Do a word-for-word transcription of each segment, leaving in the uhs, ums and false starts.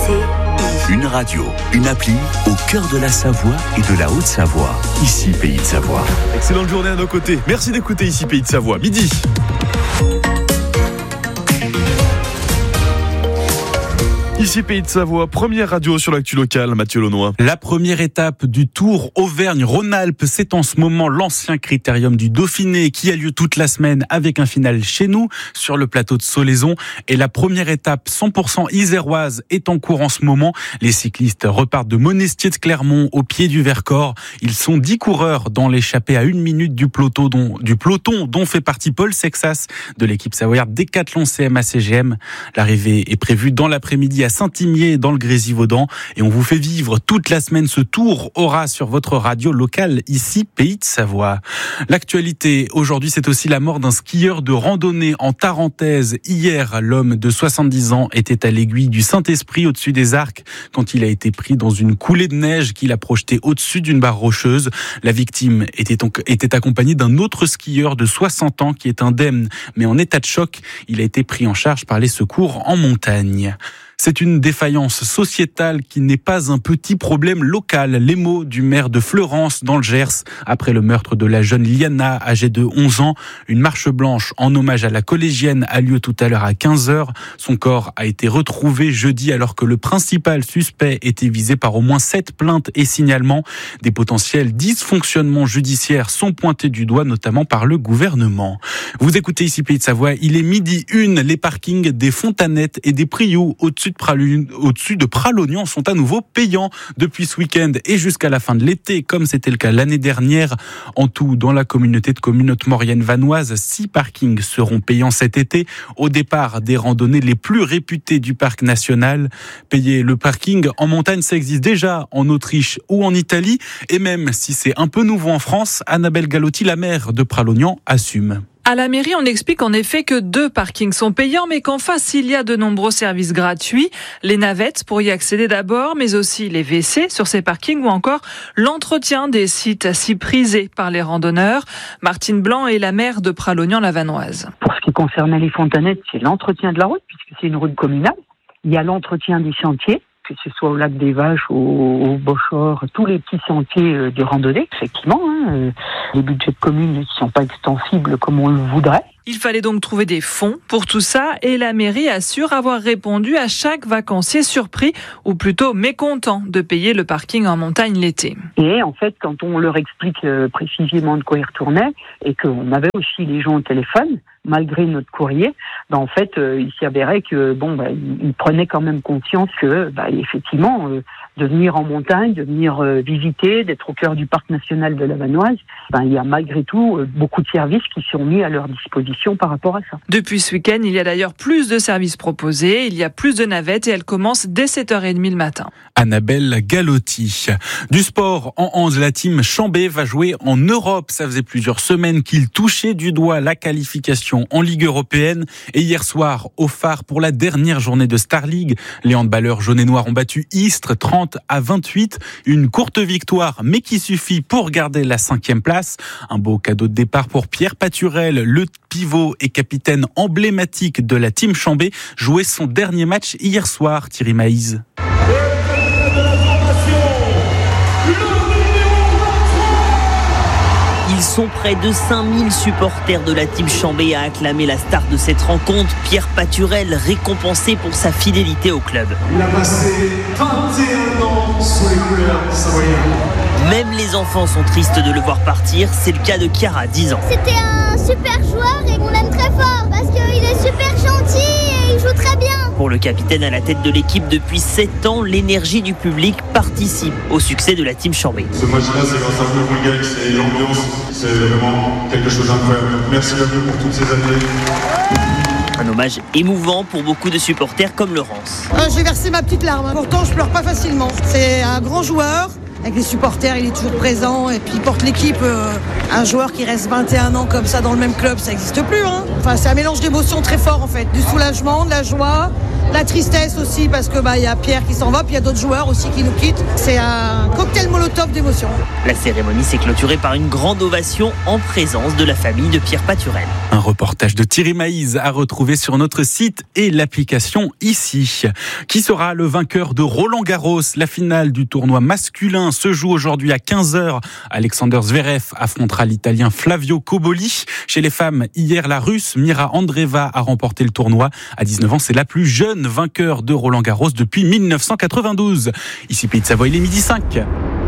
I. Une radio, une appli au cœur de la Savoie et de la Haute-Savoie. Ici, Pays de Savoie. Excellente journée à nos côtés. Merci d'écouter Ici, Pays de Savoie. Midi. Ici Pays de Savoie, première radio sur l'actu locale, Mathieu Launois. La première étape du Tour Auvergne-Rhône-Alpes, c'est en ce moment l'ancien critérium du Dauphiné qui a lieu toute la semaine avec un final chez nous sur le plateau de Solaison. Et la première étape cent pour cent iséroise est en cours en ce moment. Les cyclistes repartent de Monestier de Clermont au pied du Vercors. Ils sont dix coureurs dans l'échappée à une minute du peloton dont, du peloton dont fait partie Paul Sexas de l'équipe savoyarde Décathlon C M A C G M. L'arrivée est prévue dans l'après-midi à Saint-Imier dans le Grésivaudan et on vous fait vivre toute la semaine ce tour aura sur votre radio locale ici Pays de Savoie. L'actualité aujourd'hui, c'est aussi la mort d'un skieur de randonnée en Tarentaise. Hier, l'homme de soixante-dix ans était à l'aiguille du Saint-Esprit au-dessus des Arcs quand il a été pris dans une coulée de neige qu'il a projetée au-dessus d'une barre rocheuse. La victime était, donc, était accompagnée d'un autre skieur de soixante ans qui est indemne mais en état de choc. Il a été pris en charge par les secours en montagne. C'est une défaillance sociétale qui n'est pas un petit problème local. Les mots du maire de Fleurance dans le Gers. Après le meurtre de la jeune Liana, âgée de onze ans, une marche blanche en hommage à la collégienne a lieu tout à l'heure à quinze heures. Son corps a été retrouvé jeudi alors que le principal suspect était visé par au moins sept plaintes et signalements. Des potentiels dysfonctionnements judiciaires sont pointés du doigt, notamment par le gouvernement. Vous écoutez ici Pays de Savoie, il est midi une. Les parkings des Fontanettes et des Prioux au-dessus de Pralognan, au-dessus de Pralognan sont à nouveau payants depuis ce week-end et jusqu'à la fin de l'été, comme c'était le cas l'année dernière. En tout, dans la communauté de communes haute-maurienne-vanoise, six parkings seront payants cet été. Au départ, des randonnées les plus réputées du parc national. Payer le parking en montagne, ça existe déjà en Autriche ou en Italie. Et même si c'est un peu nouveau en France, Annabelle Galotti, la maire de Pralognan, assume. À la mairie, on explique en effet que deux parkings sont payants, mais qu'en face, il y a de nombreux services gratuits. Les navettes pour y accéder d'abord, mais aussi les W C sur ces parkings ou encore l'entretien des sites si prisés par les randonneurs. Martine Blanc est la maire de Pralognan-la-Vanoise. Pour ce qui concernait les Fontanettes, c'est l'entretien de la route, puisque c'est une route communale. Il y a l'entretien des sentiers, que ce soit au lac des Vaches, au, au Bochor, tous les petits sentiers euh, de randonnée, effectivement. Hein, euh, les budgets de communes ne sont pas extensibles comme on le voudrait. Il fallait donc trouver des fonds pour tout ça et la mairie assure avoir répondu à chaque vacancier surpris ou plutôt mécontent de payer le parking en montagne l'été. Et en fait, quand on leur explique euh, précisément de quoi ils retournaient et qu'on avait aussi les gens au téléphone, malgré notre courrier, ben en fait, euh, il s'avérait que bon, ben, ils prenaient quand même conscience que, ben, effectivement, euh, de venir en montagne, de venir euh, visiter, d'être au cœur du parc national de la Vanoise, ben, il y a malgré tout euh, beaucoup de services qui sont mis à leur disposition par rapport à ça. Depuis ce week-end, il y a d'ailleurs plus de services proposés, il y a plus de navettes et elles commencent dès sept heures trente le matin. Annabelle Galotti. Du sport en hand, la team Chambé va jouer en Europe. Ça faisait plusieurs semaines qu'il touchait du doigt la qualification en Ligue européenne. Et hier soir, au phare pour la dernière journée de Star League, les handballeurs jaunes et noirs ont battu Istres trente à vingt-huit. Une courte victoire, mais qui suffit pour garder la cinquième place. Un beau cadeau de départ pour Pierre Paturel, le pivot et capitaine emblématique de la team Chambé, jouait son dernier match hier soir. Thierry Maïs. Ils sont près de cinq mille supporters de la team Chambé à acclamer la star de cette rencontre, Pierre Paturel, récompensé pour sa fidélité au club. Il a passé vingt et un ans sous les couleurs savoyardes. Même les enfants sont tristes de le voir partir, c'est le cas de Chiara, dix ans. C'était un super joueur et on l'aime très fort parce qu'il est super gentil et il joue très bien. Pour le capitaine à la tête de l'équipe depuis sept ans, l'énergie du public participe au succès de la team Chambé. Ce match-là, c'est grâce à vous, vous gagne, c'est l'ambiance, c'est vraiment quelque chose d'incroyable. Merci à vous pour toutes ces années. Un hommage émouvant pour beaucoup de supporters comme Laurence. Ah, j'ai versé ma petite larme, pourtant je pleure pas facilement. C'est un grand joueur. Avec les supporters, il est toujours présent et puis il porte l'équipe. Euh, un joueur qui reste vingt et un ans comme ça dans le même club, ça n'existe plus. Hein. Enfin, c'est un mélange d'émotions très fort en fait. Du soulagement, de la joie, La tristesse aussi parce que bah il y a Pierre qui s'en va, puis il y a d'autres joueurs aussi qui nous quittent. C'est un cocktail molotov d'émotions. La cérémonie s'est clôturée par une grande ovation en présence de la famille de Pierre Paturel. Un reportage de Thierry Maïz à retrouver sur notre site et l'application ici. Qui sera le vainqueur de Roland-Garros? La finale du tournoi masculin se joue aujourd'hui à quinze heures. Alexander Zverev affrontera l'Italien Flavio Cobolli. Chez les femmes, hier, la Russe Mira Andreeva a remporté le tournoi. À dix-neuf ans, c'est la plus jeune vainqueur de Roland-Garros depuis mille neuf cent quatre-vingt-douze. Ici, Pays de Savoie, il est midi cinq.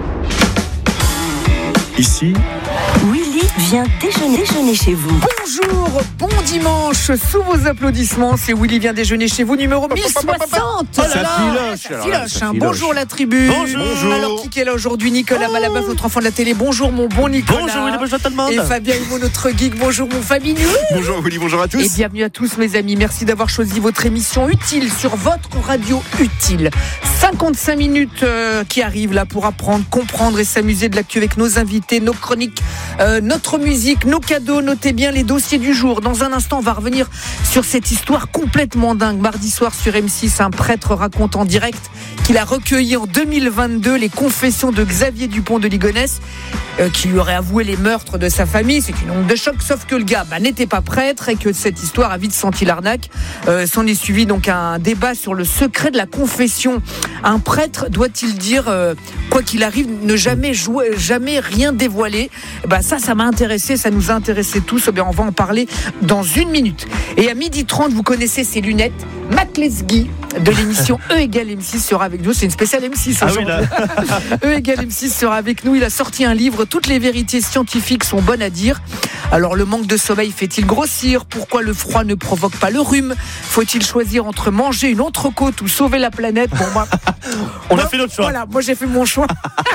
Ici, Willy vient déjeuner, déjeuner chez vous. Bonjour, bon dimanche, sous vos applaudissements, c'est Willy vient déjeuner chez vous, numéro mille soixante. Oh là là, ça filoche, hein. Bonjour la tribu. Bonjour. Alors qui est là aujourd'hui? Nicolas Malabeuf, notre enfant de la télé. Bonjour mon bon Nicolas. Bonjour Willy, bonjour tout le monde. Et Fabien Humeau, notre geek. Bonjour mon Fabinou. Bonjour Willy, bonjour à tous. Et bienvenue à tous mes amis. Merci d'avoir choisi votre émission utile sur votre radio utile. cinquante-cinq minutes euh, qui arrivent là pour apprendre, comprendre et s'amuser de l'actu avec nos invités, nos chroniques, euh, notre musique, nos cadeaux. Notez bien les dossiers du jour. Dans un instant, on va revenir sur cette histoire complètement dingue. Mardi soir sur M six, un prêtre raconte en direct qu'il a recueilli en deux mille vingt-deux les confessions de Xavier Dupont de Ligonnès, euh, qui lui aurait avoué les meurtres de sa famille. C'est une onde de choc, sauf que le gars bah, n'était pas prêtre et que cette histoire a vite senti l'arnaque. Euh, s'en est suivi donc un débat sur le secret de la confession. Un prêtre doit-il dire, euh, quoi qu'il arrive, ne jamais jouer, jamais rien dévoiler? Bah, ça, ça m'a intéressé, ça nous a intéressés tous. Eh bien, on va en parler dans une minute. Et à midi trente, vous connaissez ces lunettes. Mac Lesguy de l'émission E égale M six sera avec nous. C'est une spéciale M six aujourd'hui. Ah oui, E égale M six sera avec nous. Il a sorti un livre. Toutes les vérités scientifiques sont bonnes à dire. Alors, le manque de sommeil fait-il grossir? Pourquoi le froid ne provoque pas le rhume? Faut-il choisir entre manger une entrecôte ou sauver la planète? Bon, moi, on moi, a fait notre choix. Voilà, moi j'ai fait mon choix.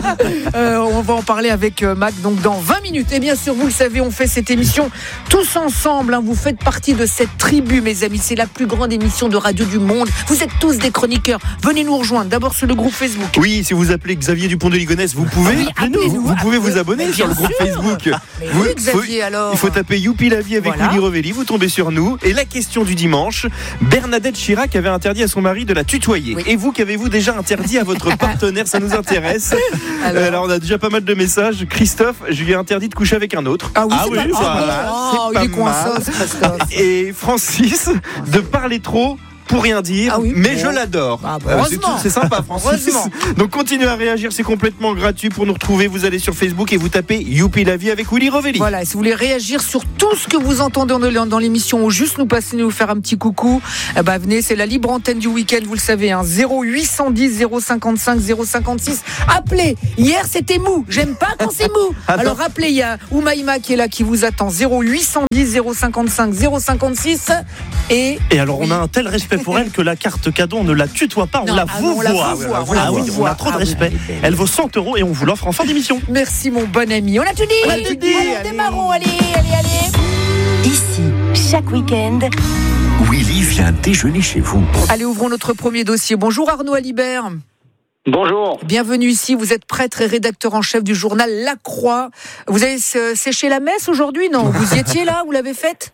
euh, on va en parler avec euh, Mac donc dans vingt minutes. Et bien sûr, vous le savez, on fait cette émission tous ensemble. Hein. Vous faites partie de cette tribu, mes amis. C'est la plus grande émission de radio du monde. Vous êtes tous des chroniqueurs. Venez nous rejoindre. D'abord sur le groupe Facebook. Oui, si vous appelez Xavier Dupont de Ligonnès, vous pouvez. Oui, appelez-nous. Vous, vous pouvez vous abonner sur le groupe sûr. Facebook. Mais vous, oui, Xavier, faut, alors. Il faut taper Youpi la vie avec voilà. Willy Revelli. Vous tombez sur nous. Et la question du dimanche, Bernadette Chirac avait interdit à son mari de la tutoyer. Oui. Et vous, qu'avez-vous déjà interdit à votre partenaire? Ça nous intéresse. Alors, alors, on a déjà pas mal de messages. Christophe, je lui ai interdit de coucher avec un autre. Ah oui, ah c'est oui, pas, ça, ah, c'est oh, pas il est coincé, Christophe. Et Francis, de parler trop pour rien dire, ah oui, mais bon. Je l'adore. Ah bah, euh, c'est, tout, c'est sympa, Francis. Donc continuez à réagir, c'est complètement gratuit. Pour nous retrouver, vous allez sur Facebook et vous tapez Youpi la vie avec Willy Revelli. Voilà, et si vous voulez réagir sur tout ce que vous entendez dans l'émission ou juste nous passer, nous faire un petit coucou, eh ben venez, c'est la libre antenne du week-end, vous le savez, hein, zéro huit cent dix zéro cinquante-cinq zéro cinquante-six. Appelez. Hier c'était mou, j'aime pas quand c'est mou. Alors rappelez, il y a Oumaïma qui est là, qui vous attend. zéro huit cent dix zéro cinquante-cinq zéro cinquante-six. Et et alors oui. On a un tel respect pour elle que la carte cadeau, on ne la tutoie pas, on non, la ah vous non, voit. On, la vous voit. On, ah, la oui, vous on voit. a trop de ah, respect. Oui. Elle vaut cent euros et on vous l'offre en fin d'émission. Merci mon bon ami. On a tout dit. On a tout dit. Allez, allez. Démarrons. Allez, allez, allez. Ici, chaque week-end, Willy vient déjeuner chez vous. Allez, ouvrons notre premier dossier. Bonjour Arnaud Alibert. Bonjour. Bienvenue ici. Vous êtes prêtre et rédacteur en chef du journal La Croix. Vous avez séché la messe aujourd'hui? Non, vous y étiez là? Vous l'avez faite?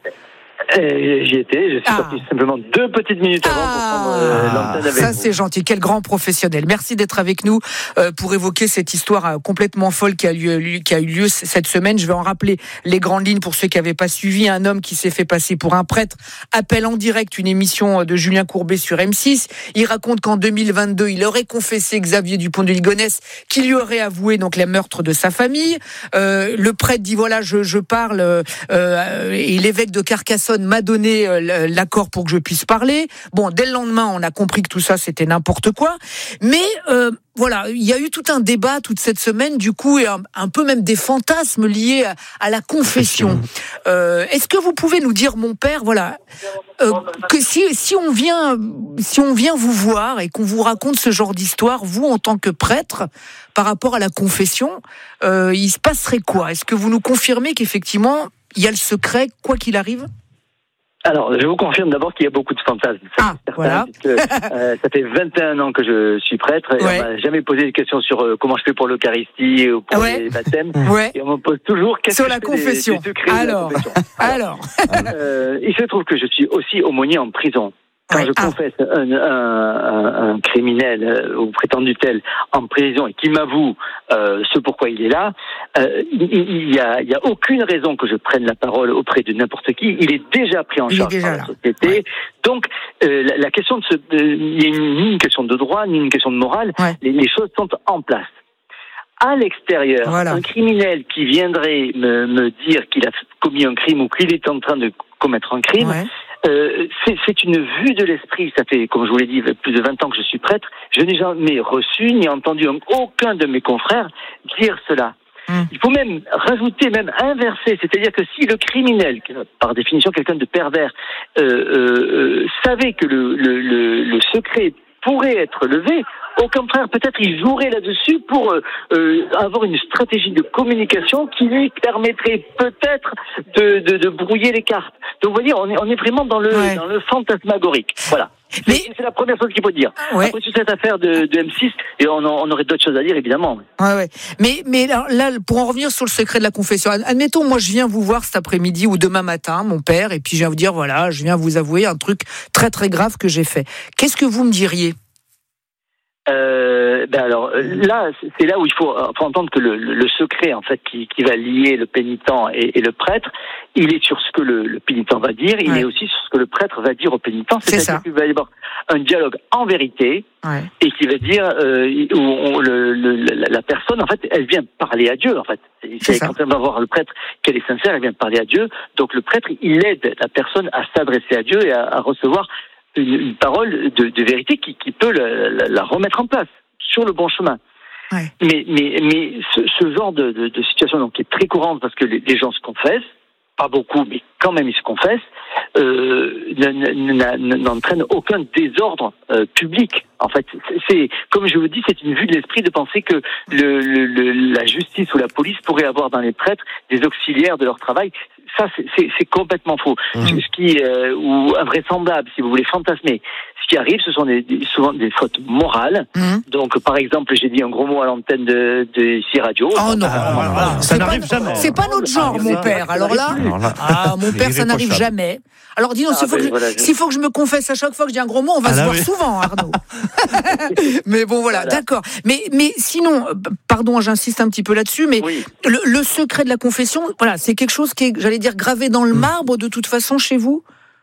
Euh, j'y étais, je suis ah. sorti simplement deux petites minutes avant ah. pour prendre euh, l'antenne avec Ça vous. C'est gentil, quel grand professionnel. Merci d'être avec nous euh, pour évoquer cette histoire euh, complètement folle qui a, lieu, qui a eu lieu cette semaine. Je vais en rappeler les grandes lignes pour ceux qui n'avaient pas suivi. Un homme qui s'est fait passer pour un prêtre appelle en direct une émission de Julien Courbet sur M six. Il raconte qu'en deux mille vingt-deux, il aurait confessé Xavier Dupont de Ligonnès, qui lui aurait avoué donc les meurtres de sa famille. Euh, le prêtre dit voilà, je, je parle euh, et l'évêque de Carcassonne m'a donné l'accord pour que je puisse parler. Bon, dès le lendemain, on a compris que tout ça, c'était n'importe quoi. Mais euh, voilà, il y a eu tout un débat toute cette semaine, du coup, et un, un peu même des fantasmes liés à, à la confession. Euh, est-ce que vous pouvez nous dire, mon père, voilà, euh, que si, si on vient, si on vient vous voir et qu'on vous raconte ce genre d'histoire, vous, en tant que prêtre, par rapport à la confession, euh, il se passerait quoi? Est-ce que vous nous confirmez qu'effectivement, il y a le secret, quoi qu'il arrive? Alors, je vous confirme d'abord qu'il y a beaucoup de fantasmes. Ah, certain, voilà. Puisque, euh, ça fait vingt et un ans que je suis prêtre et ouais. on m'a jamais posé des questions sur euh, comment je fais pour l'Eucharistie ou pour ouais. les baptêmes. Ouais. Et on me pose toujours qu'est-ce sur que la je confession. Des, des secrets Alors, de la confession. Alors, alors. euh, il se trouve que je suis aussi aumônier en prison. Quand ouais. je ah. confesse un, un, un criminel euh, ou prétendu tel en prison et qui m'avoue euh, ce pourquoi il est là, euh, il n'y a, il y a aucune raison que je prenne la parole auprès de n'importe qui. Il est déjà pris en il charge par la là. société. Ouais. Donc, euh, la, la question de ce, il y a ni une question de droit, ni une question de morale. Ouais. Les, les choses sont en place. À l'extérieur, voilà. un criminel qui viendrait me, me dire qu'il a commis un crime ou qu'il est en train de commettre un crime, ouais. euh, c'est, c'est une vue de l'esprit. Ça fait, comme je vous l'ai dit, plus de vingt ans que je suis prêtre. Je n'ai jamais reçu ni entendu aucun de mes confrères dire cela. Mmh. Il faut même rajouter, même inverser, c'est-à-dire que si le criminel, par définition quelqu'un de pervers, euh, euh, savait que le, le, le, le secret pourrait être levé, au contraire, peut-être il jouerait là-dessus pour euh, euh, avoir une stratégie de communication qui lui permettrait peut-être de, de, de brouiller les cartes. Donc, vous voyez, on est, on est vraiment dans le, ouais. dans le fantasmagorique. Voilà. Mais... C'est, c'est la première chose qu'il faut dire. Ouais. Après toute cette affaire de, de M six, et on, on aurait d'autres choses à dire, évidemment. Ouais, ouais. Mais, mais là, là, pour en revenir sur le secret de la confession, admettons, moi, je viens vous voir cet après-midi ou demain matin, mon père, et puis je viens vous dire, voilà, je viens vous avouer un truc très, très grave que j'ai fait. Qu'est-ce que vous me diriez ? Euh, ben alors là, c'est là où il faut, faut entendre que le, le secret en fait qui, qui va lier le pénitent et, et le prêtre, il est sur ce que le, le pénitent va dire, il ouais. est aussi sur ce que le prêtre va dire au pénitent. C'est C'est-à-dire ça. qu'il va y avoir un dialogue en vérité ouais. et qui va dire euh, où on, le, le, la personne en fait, elle vient parler à Dieu en fait. C'est, c'est quand elle va voir le prêtre qu'elle est sincère, elle vient parler à Dieu. Donc le prêtre, il aide la personne à s'adresser à Dieu et à, à recevoir Une, une parole de, de vérité qui, qui peut la, la, la remettre en place sur le bon chemin. Ouais. Mais, mais, mais ce, ce genre de, de, de situation donc, qui est très courante parce que les, les gens se confessent, pas beaucoup, mais quand même ils se confessent, euh, n'entraîne aucun désordre euh, public. En fait, c'est, c'est comme je vous dis, c'est une vue de l'esprit de penser que le, le, le, la justice ou la police pourrait avoir dans les prêtres des auxiliaires de leur travail. Ça, c'est, c'est, c'est complètement faux. Mmh. Ce qui, euh, ou invraisemblable, si vous voulez fantasmer. Ce qui arrive, ce sont des, des, souvent des fautes morales. Mmh. Donc, par exemple, j'ai dit un gros mot à l'antenne de, de ici radio. Oh non, ah, voilà, voilà. Ça c'est n'arrive pas, jamais. C'est pas notre genre, ah, mon ça, père. Alors là, ah, mon père, ça n'arrive jamais. Alors, dis-nous, ah, s'il, ben, voilà, je... s'il faut que je me confesse à chaque fois que je dis un gros mot, on va ah, se voir oui. souvent, Arnaud. Mais bon, voilà, voilà, d'accord. Mais, mais sinon, pardon, j'insiste un petit peu là-dessus, mais oui. le, le secret de la confession, voilà, c'est quelque chose qui est, j'allais dire, gravé dans le marbre de toute façon chez vous ?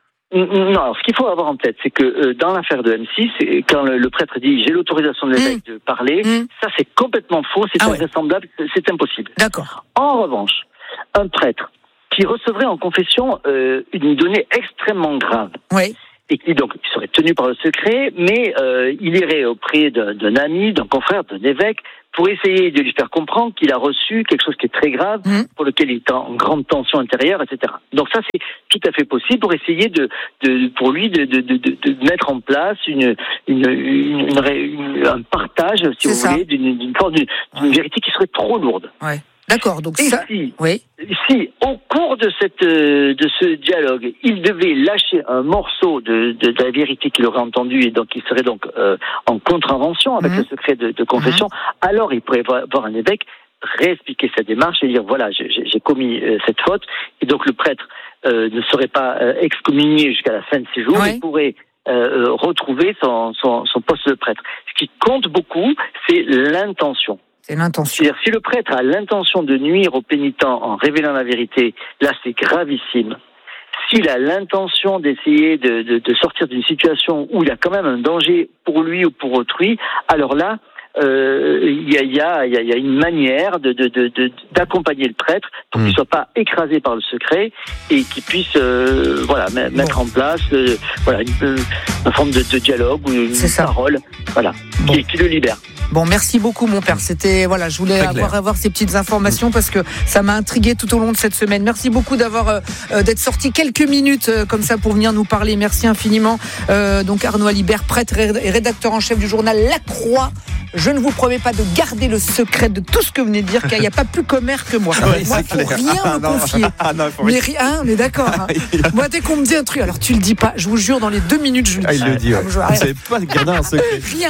Non, alors ce qu'il faut avoir en tête, c'est que euh, dans l'affaire de M six, quand le, le prêtre dit j'ai l'autorisation de l'évêque mmh. de parler, mmh. ça c'est complètement faux, c'est ah invraisemblable, ouais. c'est impossible. D'accord. En revanche, un prêtre qui recevrait en confession euh, une donnée extrêmement grave, oui. et qui donc serait tenu par le secret, mais euh, il irait auprès d'un, d'un ami, d'un confrère, d'un évêque, pour essayer de lui faire comprendre qu'il a reçu quelque chose qui est très grave, mmh. pour lequel il est en grande tension intérieure, et cetera. Donc ça, c'est tout à fait possible pour essayer de, de pour lui de, de, de, de mettre en place une, une, une, une, une un partage, si c'est vous ça. voulez, d'une, d'une forme d'une, d'une vérité qui serait trop lourde. Ouais. D'accord, donc et ça... si, oui. si, au cours de cette de ce dialogue, il devait lâcher un morceau de, de, de la vérité qu'il aurait entendu et donc il serait donc euh, en contravention avec mmh. le secret de, de confession, mmh. alors il pourrait voir un évêque réexpliquer sa démarche et dire voilà, j'ai, j'ai commis euh, cette faute, et donc le prêtre euh, ne serait pas euh, excommunié jusqu'à la fin de ses jours, ouais. il pourrait euh, retrouver son, son, son poste de prêtre. Ce qui compte beaucoup, c'est l'intention. C'est l'intention. C'est-à-dire, si le prêtre a l'intention de nuire au pénitent en révélant la vérité, là, c'est gravissime. S'il a l'intention d'essayer de, de, de sortir d'une situation où il y a quand même un danger pour lui ou pour autrui, alors là, euh, il y a, il y a, il y a une manière de, de, de, de, d'accompagner le prêtre pour mmh. qu'il ne soit pas écrasé par le secret et qu'il puisse, euh, voilà, mettre bon. en place, euh, voilà, une, une forme de, de dialogue ou une C'est parole, ça. voilà, bon. qui, qui le libère. Bon, merci beaucoup, mon père. C'était, voilà, je voulais avoir, avoir ces petites informations parce que ça m'a intrigué tout au long de cette semaine. Merci beaucoup d'avoir, euh, d'être sorti quelques minutes euh, comme ça pour venir nous parler. Merci infiniment. Euh, donc, Arnaud Alibert, prêtre et rédacteur en chef du journal La Croix. Je ne vous promets pas de garder le secret de tout ce que vous venez de dire, car il n'y a pas plus commère que moi. Ah oui, moi, il ne faut rien ah, me non. confier. Ah, non, mais rien, hein, on est d'accord. Hein. Moi, dès qu'on me dit un truc, alors tu le dis pas. Je vous jure, dans les deux minutes, je le dis. Ah, il le dit. Ouais. Vous ne savez pas garder un secret. Rien.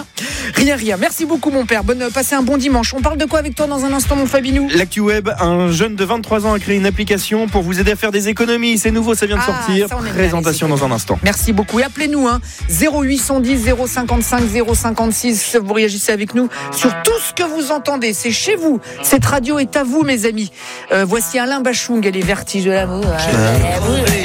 Rien, rien. Merci beaucoup, mon père. Bonne, passez un bon dimanche. On parle de quoi avec toi dans un instant, mon Fabinou? L'actu web, un jeune de vingt-trois ans a créé une application pour vous aider à faire des économies. C'est nouveau, ça vient de Ah, sortir. ça, on aime bien, Présentation dans un instant. Merci beaucoup. Et appelez-nous, hein, zéro huit cent dix, zéro cinquante-cinq, zéro cinquante-six. Vous réagissez avec nous sur tout ce que vous entendez. C'est chez vous. Cette radio est à vous, mes amis. Euh, voici Alain Bachung et les vertiges de l'amour.